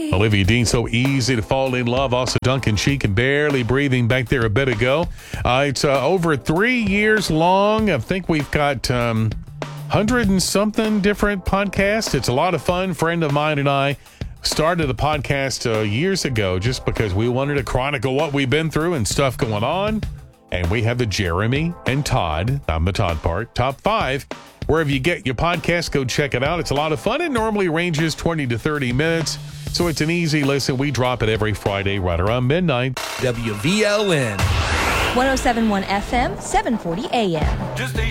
Olivia Dean, so easy to fall in love. Also, Duncan Sheik and barely breathing back there a bit ago. It's over 3 years long. I think we've got 100 and something different podcasts. It's a lot of fun. Friend of mine and I started the podcast years ago just because we wanted to chronicle what we've been through and stuff going on. And we have the Jeremy and Todd, I'm the Todd part, top 5. Wherever you get your podcast, go check it out. It's a lot of fun. It normally ranges 20 to 30 minutes. So it's an easy listen. We drop it every Friday right around midnight. WVLN. 107.1 FM, 740 AM.